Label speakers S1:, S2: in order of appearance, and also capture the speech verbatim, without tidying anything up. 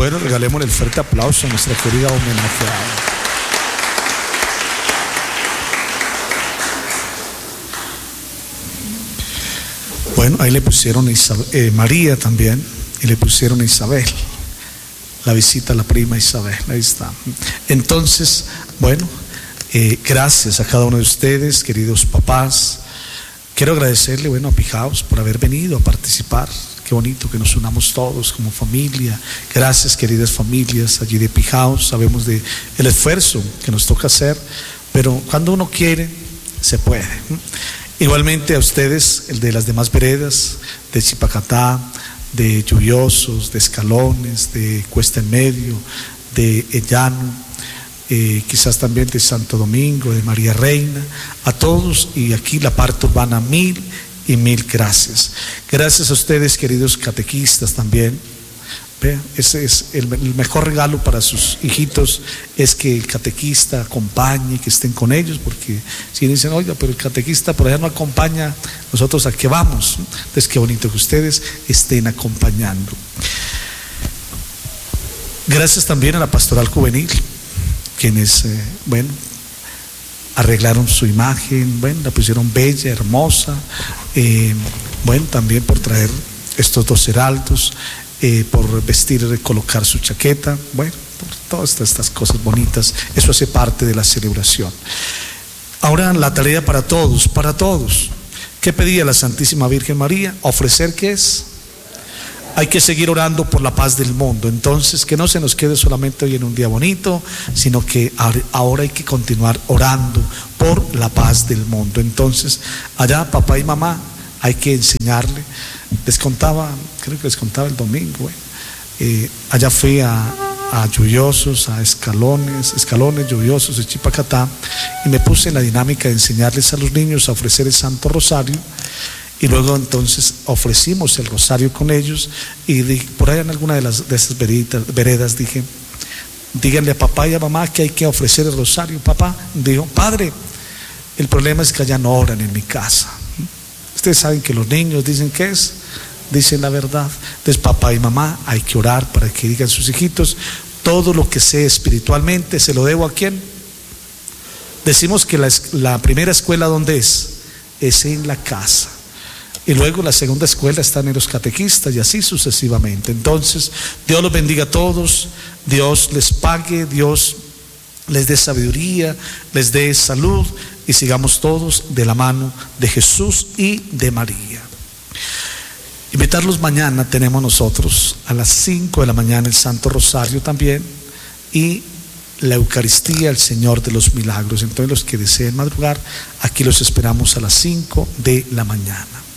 S1: Bueno, regalémosle el fuerte aplauso a nuestra querida homenajeada. Bueno, ahí le pusieron Isabel, eh, María también, y le pusieron Isabel. La visita a la prima Isabel, ahí está. Entonces, bueno, eh, gracias a cada uno de ustedes, queridos papás. Quiero agradecerle, bueno, a P-House por haber venido a participar. Qué bonito que nos unamos todos como familia. Gracias, queridas familias allí de P-House. Sabemos de el esfuerzo que nos toca hacer, pero cuando uno quiere, se puede. Igualmente a ustedes, el de las demás veredas, de Chipacatá, de Lluviosos, de Escalones, de Cuesta en Medio, de Ellano, eh, quizás también de Santo Domingo, de María Reina, a todos, y aquí la parte urbana, mil y mil gracias. Gracias a ustedes, queridos catequistas también. Vean, ese es el, el mejor regalo para sus hijitos, es que el catequista acompañe, que estén con ellos, porque si dicen, oiga, pero el catequista por allá no acompaña, nosotros a qué vamos. Entonces qué bonito que ustedes estén acompañando. Gracias también a la pastoral juvenil, quienes, eh, bueno, arreglaron su imagen, bueno, la pusieron bella, hermosa, eh, bueno, también por traer estos dos heraldos, eh, por vestir, colocar su chaqueta, bueno, por todas estas, estas cosas bonitas. Eso hace parte de la celebración. Ahora la tarea para todos, para todos. ¿Qué pedía la Santísima Virgen María? Ofrecer, ¿qué es? Hay que seguir orando por la paz del mundo. Entonces, que no se nos quede solamente hoy en un día bonito, sino que ahora hay que continuar orando por la paz del mundo. Entonces, allá papá y mamá hay que enseñarle. Les contaba, creo que les contaba el domingo, eh, eh, allá fui a, a Lluviosos, a Escalones, Escalones, Lluviosos, de Chipacatá, y me puse en la dinámica de enseñarles a los niños a ofrecer el Santo Rosario. Y luego entonces ofrecimos el rosario con ellos, y dije, por ahí en alguna de, las, de esas veredas, veredas dije, díganle a papá y a mamá que hay que ofrecer el rosario. Papá dijo, padre, el problema es que allá no oran en mi casa. Ustedes saben que los niños dicen, ¿qué es? Dicen la verdad. Entonces papá y mamá hay que orar para que digan sus hijitos, todo lo que sé espiritualmente se lo debo a ¿quién? Decimos que la, la primera escuela, ¿dónde es? Es en la casa. Y luego la segunda escuela están en los catequistas, y así sucesivamente. Entonces, Dios los bendiga a todos, Dios les pague, Dios les dé sabiduría, les dé salud, y sigamos todos de la mano de Jesús y de María. Invitarlos mañana, tenemos nosotros a las cinco de la mañana el Santo Rosario también, y la Eucaristía, el Señor de los Milagros. Entonces los que deseen madrugar, aquí los esperamos a las cinco de la mañana.